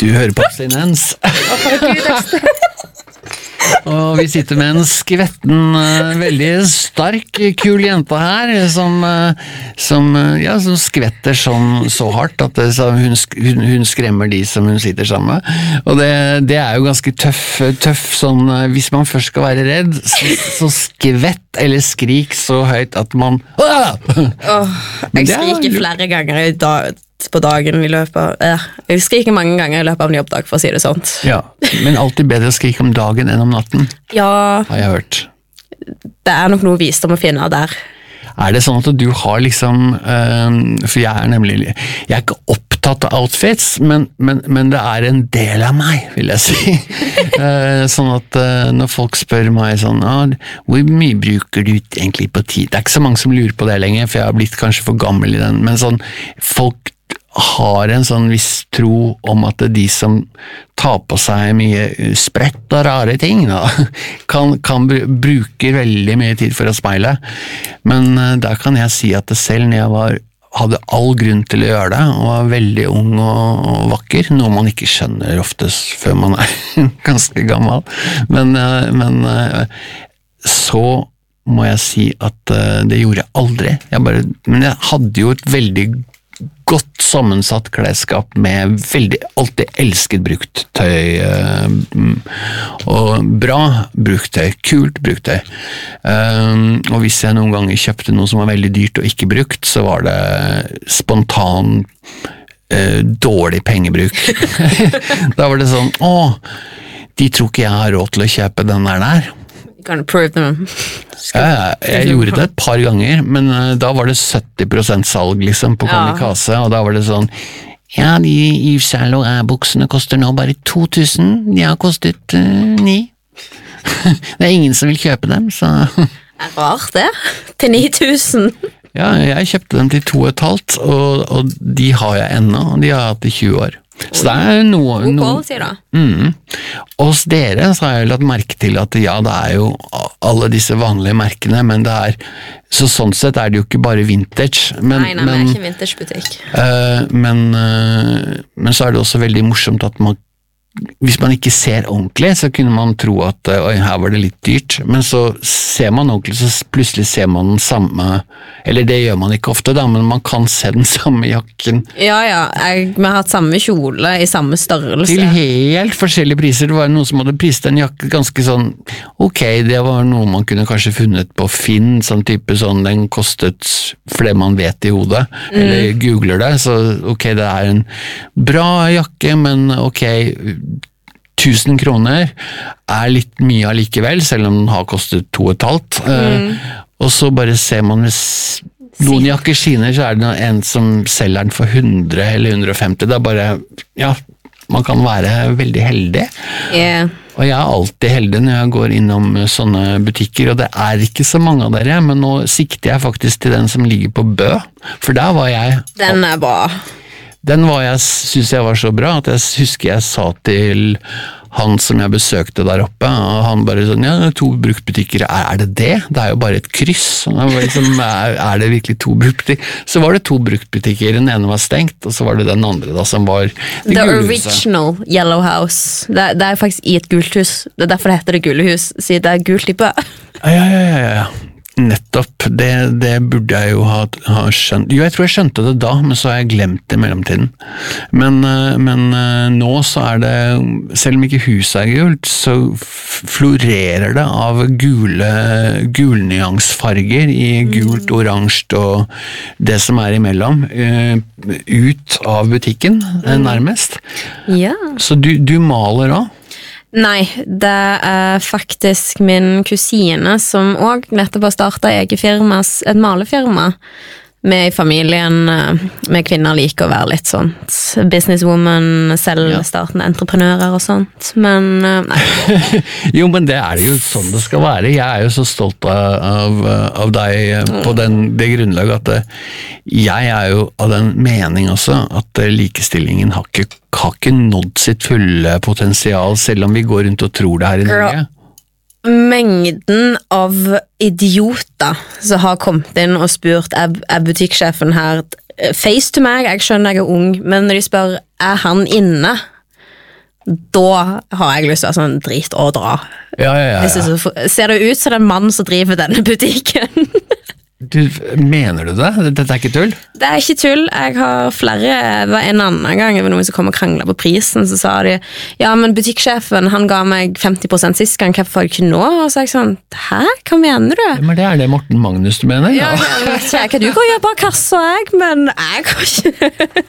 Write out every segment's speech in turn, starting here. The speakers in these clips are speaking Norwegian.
Du hører på Abstinens. Og vi sitter med en skvetten, veldig stark, kul jente her, som skvetter så hardt at hun skremmer de som hun sitter sammen med. Og det er jo ganske tøff sånn, hvis man først skal være redd, så skvett eller skrik så høyt at man... Jeg skriker flere ganger på dagen I løpet jeg skriker mange ganger I løpet av en jobbdag, for å si det sånt. Ja, men alltid bedre å skrike om dagen enn om natten, har jeg hørt. Det nok noe visdom å finne der. Det sånn at du har liksom, for jeg er ikke opptatt av outfits, men det en del av meg, vil jeg si. Sånn at når folk spør meg sånn, hvor mye bruker du egentlig på tid? Det ikke så mange som lurer på det lenger, for jeg har blitt kanskje for gammel I den, men sånn, folk har en sånn viss tro om at de som tar på seg mye sprett og rare ting bruker veldig mye tid for å speile, men der kan jeg si at selv når jeg hadde all grunn til å gjøre det, og var veldig ung og vakker, noe man ikke skjønner oftest før man ganske gammel, men så må jeg si at det gjorde jeg aldri, men jeg hadde jo et veldig godt sammensatt klesskap med alltid elsket brukt tøy og bra brukt tøy, kult brukt tøy og hvis jeg noen ganger kjøpte noe som var veldig dyrt og ikke brukt, så var det spontan dårlig pengebruk da var det sånn, de tror ikke jeg har råd til å kjøpe den der Kan du prove them? Jeg gjorde det et par ganger, men da var det 70% salg liksom på Kamikaze, og da var det sånn, de Yves Saint Laurent buksene koster nå bare 2000, de har kostet 9. Det ingen som vil kjøpe dem, så... Det rart det, til 9000. Ja, jeg kjøpte dem til 2,5, og de har jeg ennå, og de har jeg hatt I 20 år. Så det noe... quality da. Og hos dere så har jeg lagt merke til at det jo alle disse vanlige merkene, men det så sånn sett det jo ikke bare vintage. Nei, det ikke vintagebutikk. Men så det også veldig morsomt at hvis man ikke ser ordentlig, så kunne man tro at her var det litt dyrt, men så ser man ordentlig, så plutselig ser man den samme, eller det gjør man ikke ofte da, men man kan se den samme jakken. Ja, vi har hatt samme kjole I samme størrelse. Til helt forskjellige priser. Det var noen som hadde priset en jakke ganske sånn, ok, det var noe man kunne kanskje funnet på Finn, sånn type sånn, den kostet for det man vet I hodet, eller googler det, så ok, det en bra jakke, men ok, 1000 kroner litt mye allikevel, selv om den har kostet 2,5. Og så bare ser man hvis noen jakker skiner, så det en som selger den for 100 eller 150. Det bare, man kan være veldig heldig. Og jeg alltid heldig når jeg går innom sånne butikker, og det ikke så mange av dere, men nå sikter jeg faktisk til den som ligger på Bø, for der var jeg... Den bra. Den synes jeg var så bra, at jeg husker jeg sa til han som jeg besøkte der oppe, og han bare sånn, 2 bruktbutikker, det det? Det jo bare et kryss. Liksom, det virkelig 2 bruktbutikker? Så var det 2 bruktbutikker, den ene var stengt, og så var det den andre da, som var The original Yellow House. Det faktisk I et gult hus. Det derfor det heter det gule hus, siden det gult I Bø. Ja. Nettopp, det burde jeg jo ha skjønt. Jo, jeg tror jeg skjønte det da, men så har jeg glemt det I mellomtiden. Men nå så det, selv om ikke huset gult, så florerer det av gulnyansfarger I gult, oransje og det som imellom, ut av butikken, nærmest. Ja. Så du maler også? Nei, det faktisk min kusine som også nettopp har startet eget firma, et malefirma med I familien, med kvinner liker å være litt sånt businesswoman, selvstartende entreprenører og sånt, men nei. Jo, men det det jo sånn det skal være. Jeg jo så stolt av deg på det grunnlaget at jeg jo av den mening også at likestillingen har ikke nådd sitt fulle potensial, selv om vi går rundt og tror det her I Norge. Mengden av idioter som har kommet inn og spurt butikksjefen her face to meg, jeg skjønner jeg ung, men når de spør han inne da har jeg lyst til å være sånn drit og dra. Ja. Ser det ut som det en mann som driver denne butikken? Mener du det? Dette ikke tull? Det ikke tull. Jeg har flere. Det var en annen gang det var noen som kom og kranglet på prisen, så sa de, ja, men butikksjefen, han ga meg 50% sist gang, hvorfor får jeg ikke nå? Og så jeg sånn, hæ? Hva mener du? Men det det Morten Magnus du mener? Ja, jeg vet ikke hva du går og gjør på kassa, men jeg går ikke.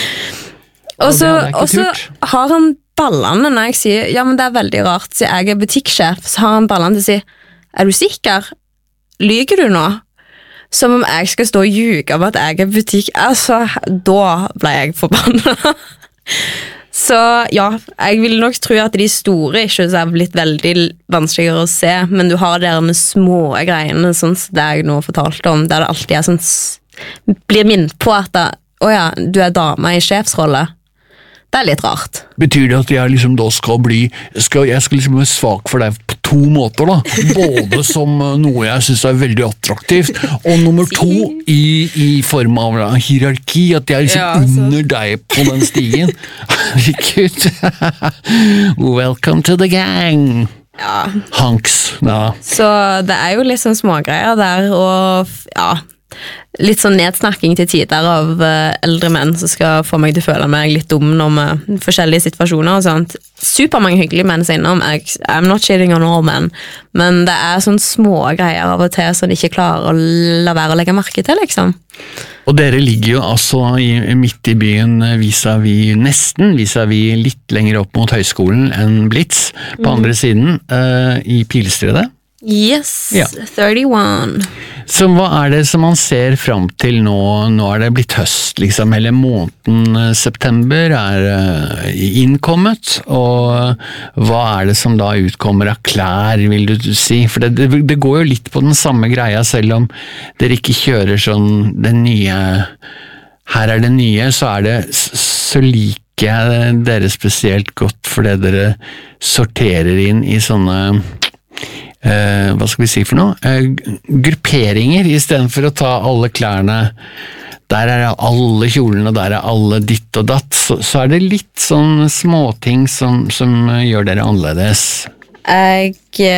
Og så har han ballene når jeg sier, ja, men det veldig rart, siden jeg butikksjef, så har han ballene til å si, du sikker? Lyger du nå? Som om jeg skal stå og ljuge om at jeg butikk, altså, da ble jeg forbannet. Så ja, jeg vil nok tro at de store ikke har blitt veldig vanskeligere å se, men du har der med små greiene, sånn som det jeg nå fortalte om, der det alltid sånn, blir minnet på at åja, du dame i sjefsrolle. Det litt rart. Betyr det at jeg liksom da skal jeg skal liksom være svak for deg på 2 måter da? Både som noe jeg synes veldig attraktivt, og nummer 2 i form av hierarki, at jeg liksom under deg på den stigen. Herregud. Welcome to the gang. Ja. Hanks. Ja. Så det jo litt sånn smågreier der, og ja, litt sånn nedsnakking til tider av eldre menn som skal få meg til å føle meg litt dum med forskjellige situasjoner og sånt. Supermange hyggelige menn sier innom, I'm not shitting on all men, men det sånn små greier av og til som de ikke klarer å la være å legge merke til, liksom. Og dere ligger jo altså midt i byen nesten vis-à-vis litt lenger opp mot høyskolen enn Blitz, på andre siden, i Pilestredet. Yes, ja. 31. Så hva det som man ser frem til nå? Nå det blitt høst, liksom. Hele måneden september innkommet, og hva det som da utkommer av klær, vil du si? For det går jo litt på den samme greia, selv om dere ikke kjører sånn det nye, her det nye, så liker jeg dere spesielt godt, fordi dere sorterer inn i sånne hva skal vi si for noe? Grupperinger, i stedet for å ta alle klærne, der det alle kjolene, og der alle ditt og datt, så det litt sånn småting som gjør dere annerledes. Det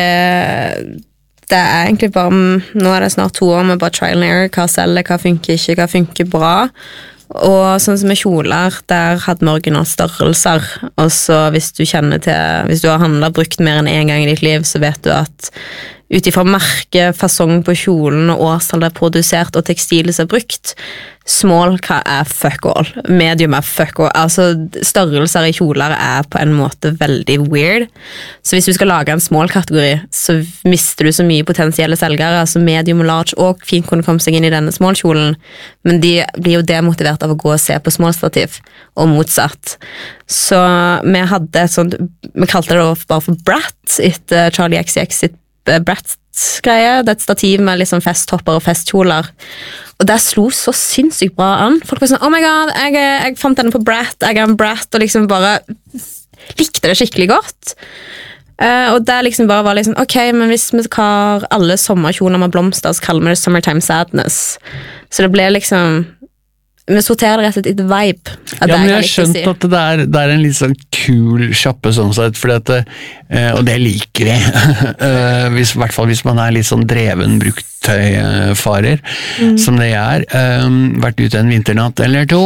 egentlig bare, nå det snart 2 år med bare trial and error, hva selger, hva funker ikke, hva funker bra. Og sånn som med kjoler, der hadde vi original størrelser, og så hvis du har handlet brukt mer enn en gang i ditt liv, så vet du at utifra merke, fasong på kjolen og årstall det produsert og tekstilet som brukt, small fuck all, medium fuck all, altså størrelser i kjoler på en måte veldig weird, så hvis du skal lage en small kategori, så mister du så mye potensielle selgere, altså medium og large og fint kunne komme seg inn i denne small kjolen, men de blir jo demotivert av å gå og se på small stativ, og motsatt. Så vi hadde et sånt, vi kalte det bare for Brat, etter Charlie XCX sitt Bratz-greie, det et stativ med liksom festtopper og festkjoler, og det slo så sinnssykt bra an. Folk var sånn, oh my god, jeg fant denne på Brat, jeg en Brat, og liksom bare likte det skikkelig godt. Og det liksom bare var liksom, ok, men hvis vi har alle sommerkjoler med blomster, så kaller vi det Summertime Sadness. Så det ble liksom, vi sorterer det rett og slett et vibe. Ja, men jeg har skjønt at det en litt sånn kul kjappe sånn sett, og det liker vi. I hvert fall hvis man litt sånn dreven bruktøyfarer, som det vært ute en vinternatt eller 2.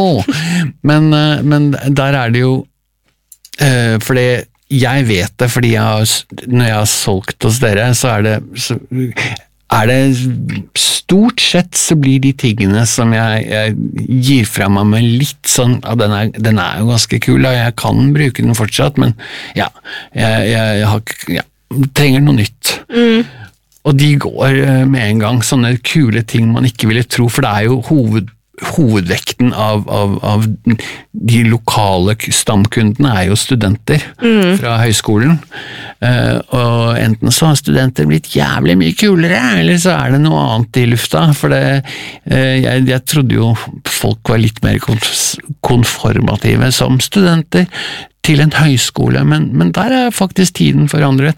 Men der det jo, fordi jeg vet det, fordi når jeg har solgt hos dere, så det stort sett så blir de tingene som jeg gir fra meg med litt sånn, den jo ganske kul, og jeg kan bruke den fortsatt, men ja, jeg trenger noe nytt. Og de går med en gang, sånne kule ting man ikke ville tro, for det jo hovedvekten av de lokale stamkundene jo studenter fra høyskolen, og enten så har studenter blitt jævlig mye kulere, eller så det noe annet i lufta, for jeg trodde jo folk var litt mer konformative som studenter til en høyskole, men der faktisk tiden forandret.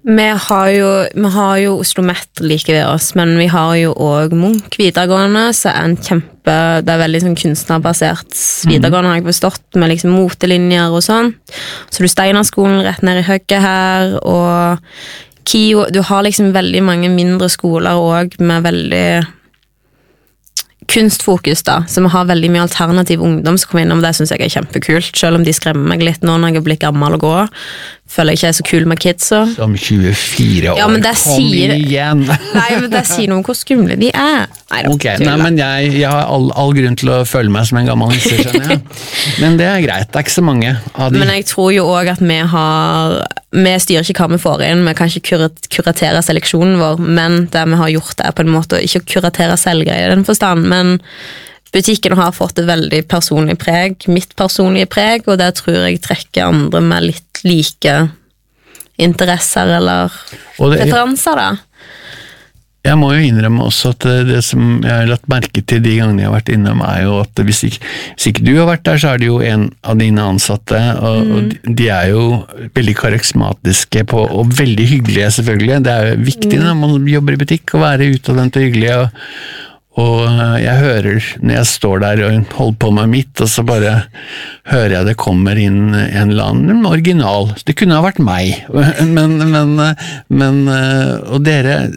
Vi har jo Oslo Met like ved oss, men vi har jo også Munch videregående, så det er veldig sånn kunstnerbasert videregående, har jeg forstått, med liksom motelinjer og sånn. Så du Steinerskolen rett ned i høgget her, og KIO, du har liksom veldig mange mindre skoler også, med veldig kunstfokus da, som har veldig mye alternativ ungdom som kommer innom, det synes jeg kjempekult, selv om de skremmer meg litt nå når jeg har blitt gammel å gå, føler jeg ikke så kul med kidsa. Som 24 år, ja, men kom igjen! Nei, men det sier noe om hvor skumle de er. Nei, men jeg har all grunn til å føle meg som en gammel nisse, skjønner jeg. Men det er greit, det er ikke så mange av de. Men jeg tror jo også at vi styrer ikke hva vi får inn, vi kan ikke kuratere seleksjonen vår, men det vi har gjort er på en måte ikke å kuratere selvgreier i den forstand, men butikken har fått et veldig personlig preg, mitt personlige preg, og det tror jeg trekker andre med litt like interesser eller preferanser da. Jeg må jo innrømme også at det som jeg har lagt merke til de gangene jeg har vært innom er jo at hvis ikke du har vært der, så er det jo en av dine ansatte, og de er jo veldig karismatiske og veldig hyggelige selvfølgelig. Det er jo viktig når man jobber i butikk å være utadvendt og hyggelig, og jeg hører når jeg står der og holder på med mitt, og så bare hører jeg det kommer inn en eller annen original. Det kunne ha vært meg, men og dere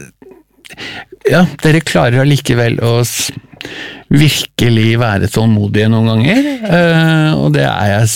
klarer allikevel å virkelig være tålmodige noen ganger, og det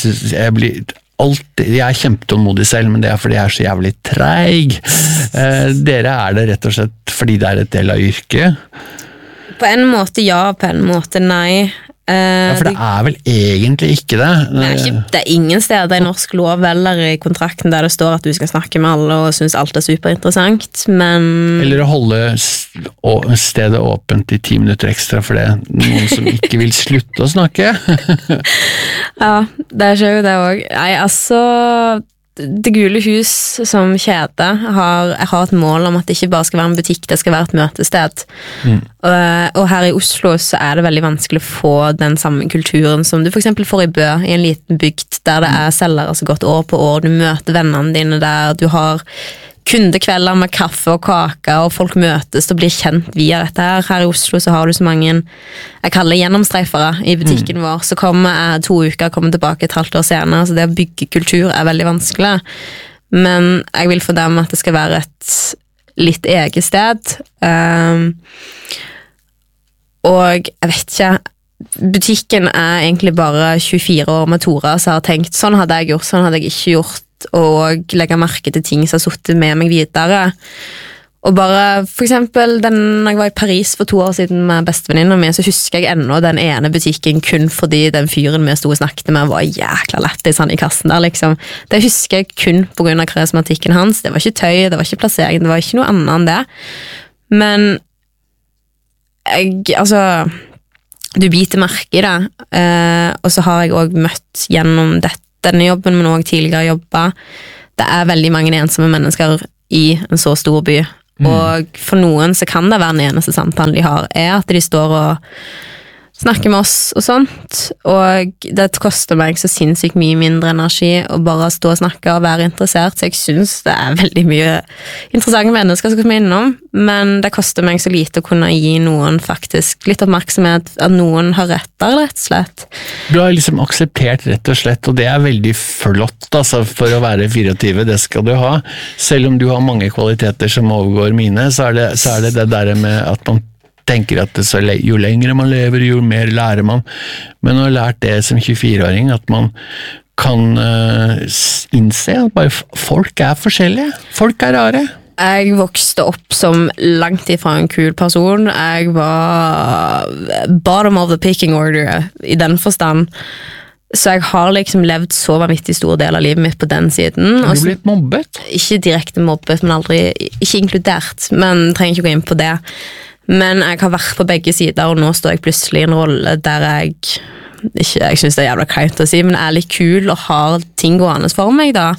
jeg er kjempetålmodig selv, men det er fordi jeg er så jævlig treig. Dere er det rett og slett fordi det er et del av yrket. På en måte ja, på en måte nei. Ja, for det er vel egentlig ikke det. Det er ingen steder i norsk lov eller i kontrakten der det står at du skal snakke med alle og synes alt er superinteressant, men... Eller å holde stedet åpent i 10 minutter ekstra for det noen som ikke vil slutte å snakke. Ja, det skjer jo det også. Nei, altså... Det Gule Hus som kjede har et mål om at det ikke bare skal være en butikk, det skal være et møtested. Og her i Oslo så er det veldig vanskelig å få den samme kulturen som du for eksempel får i Bø, i en liten bygd der det er selgere som gått år på år, du møter vennene dine der, du har kundekvelder med kaffe og kake, og folk møtes og blir kjent via dette her. Her i Oslo så har du så mange, jeg kaller gjennomstreifere i butikken vår, så kommer 2 uker, kommer tilbake et halvt år senere, så det å bygge kultur er veldig vanskelig. Men jeg vil for dem at det skal være et litt eget sted. Og jeg vet ikke, butikken er egentlig bare 24 år med Tora, så jeg har tenkt, sånn hadde jeg gjort, sånn hadde jeg ikke gjort, og legge merke til ting som har suttet med meg videre. Og bare, for eksempel, når jeg var i Paris for 2 år siden med bestevenninna mi, så husker jeg ennå den ene butikken kun fordi den fyren vi stod og snakket med var jækla lettis han i kassen der, liksom. Det husker jeg kun på grunn av karismatikken hans. Det var ikke tøy, det var ikke plassering, det var ikke noe annet enn det. Men du biter merke i det, og så har jeg også møtt gjennom denne jobben, men også tidligere jobba. Det er veldig mange ensomme mennesker i en så stor by, og for noen så kan det være den eneste samtalen de har, er at de står og snakker med oss og sånt, og det koster meg så sinnssykt mye mindre energi å bare stå og snakke og være interessert, så jeg synes det er veldig mye interessante mennesker som kommer innom, men det koster meg så lite å kunne gi noen faktisk litt oppmerksomhet, at noen har retter, rett og slett. Du har liksom akseptert rett og slett, og det er veldig flott altså, for å være 24, det skal du ha. Selv om du har mange kvaliteter som overgår mine, så er det der med at man tenker at jo lengre man lever, jo mer lærer man. Men å ha lært det som 24-åring, at man kan innse at bare folk er forskjellige. Folk er rare. Jeg vokste opp som langt ifra en kul person. Jeg var bottom of the picking order i den forstand. Så jeg har liksom levd så vanvittig stor del av livet mitt på den siden. Har du blitt mobbet? Ikke direkte mobbet, men aldri, ikke inkludert. Men trenger ikke gå inn på det. Men jeg har vært på begge sider, og nå står jeg plutselig i en rolle der jeg synes det er jævla kleint å si, men er litt kul og har ting gående for meg da.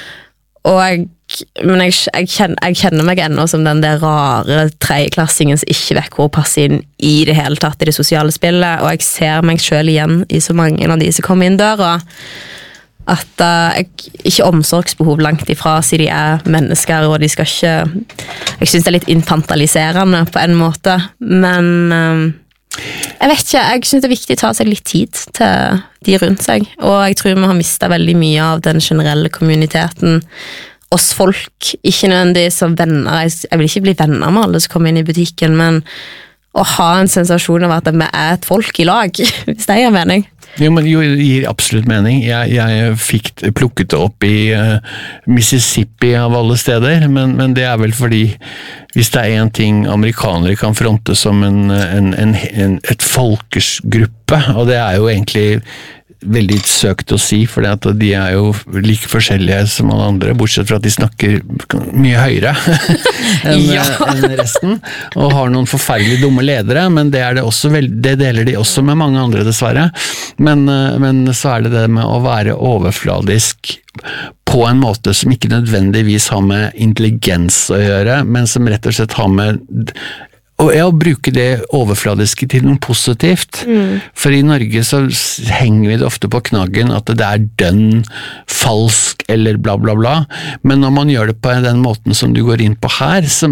Men jeg kjenner meg ennå som den der rare tredjeklassingen som ikke vet hvor å passe inn i det hele tatt i det sosiale spillet, og jeg ser meg selv igjen i så mange av de som kommer inn døra, at ikke omsorgsbehov langt ifra, siden de mennesker, og de skal ikke, jeg synes det litt infantaliserende på en måte, men jeg vet ikke, jeg synes det viktig å ta seg litt tid til de rundt seg, og jeg tror vi har mistet veldig mye av den generelle kommuniteten, oss folk, ikke nødvendigvis som venner, jeg vil ikke bli venner med alle som kommer inn i butikken, men å ha en sensasjon av at vi et folk i lag, hvis det gir mening. Jo, men det gir absolutt mening. Jeg fikk plukket det opp i Mississippi av alle steder, men det vel fordi hvis det en ting amerikanere kan fronte som et folkesgruppe, og det jo egentlig veldig søkt å si, for de jo like forskjellige som alle andre, bortsett fra at de snakker mye høyere enn resten, og har noen forferdelig dumme ledere, men det det deler de også med mange andre dessverre, men så det med å være overfladisk på en måte som ikke nødvendigvis har med intelligens å gjøre, men som rett og slett har med å bruke det overfladiske til noe positivt. For i Norge så henger vi det ofte på knaggen at det dønn, falsk eller bla bla bla, men når man gjør det på den måten som du går inn på her, som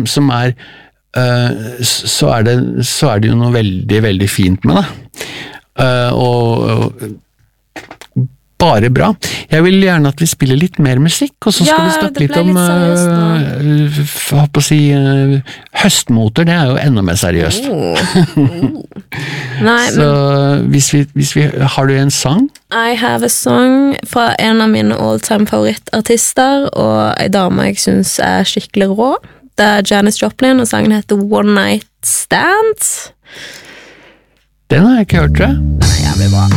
så det jo noe veldig, veldig fint med det. Og bare bra. Jeg vil gjerne at vi spiller litt mer musikk, og så skal vi snakke litt om høstmoter, det jo enda mer seriøst. Nei, så hvis vi har du en sang? I have a song fra en av mine all-time favorittartister, og en dame jeg synes skikkelig rå. Det Janis Joplin, og sangen heter One Night Stand. Den har jeg ikke hørt, tror jeg. Den jævlig bra.